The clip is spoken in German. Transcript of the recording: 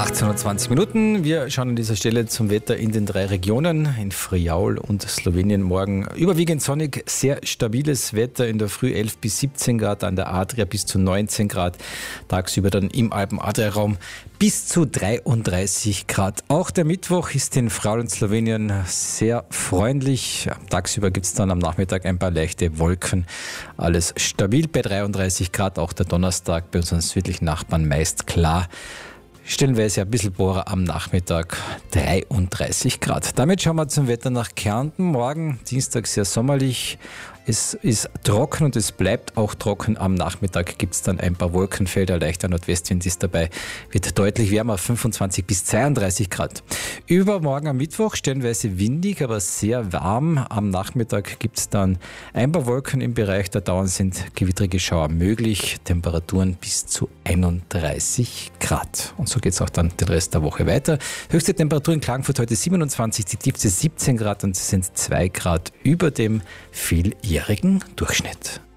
18:20 Minuten. Wir schauen an dieser Stelle zum Wetter in den 3 Regionen, in Friaul und Slowenien. Morgen überwiegend sonnig, sehr stabiles Wetter. In der Früh 11 bis 17 Grad, an der Adria bis zu 19 Grad. Tagsüber dann im Alpen-Adria-Raum bis zu 33 Grad. Auch der Mittwoch ist in Friaul und Slowenien sehr freundlich. Tagsüber gibt es dann am Nachmittag ein paar leichte Wolken. Alles stabil bei 33 Grad. Auch der Donnerstag bei unseren südlichen Nachbarn meist klar. Stellenweise ein bisschen Bohrer am Nachmittag, 33 Grad. Damit schauen wir zum Wetter nach Kärnten. Morgen, Dienstag, sehr sommerlich. Es ist trocken und es bleibt auch trocken. Am Nachmittag gibt es dann ein paar Wolkenfelder. Leichter Nordwestwind ist dabei. Wird deutlich wärmer, 25 bis 32 Grad. Übermorgen am Mittwoch stellenweise windig, aber sehr warm. Am Nachmittag gibt es dann ein paar Wolken im Bereich. Der Dauern sind gewittrige Schauer möglich. Temperaturen bis zu 31 Grad. Und so geht es auch dann den Rest der Woche weiter. Höchste Temperatur in Klagenfurt heute 27, die tiefste 17 Grad und es sind 2 Grad über dem vieljährigen Durchschnitt.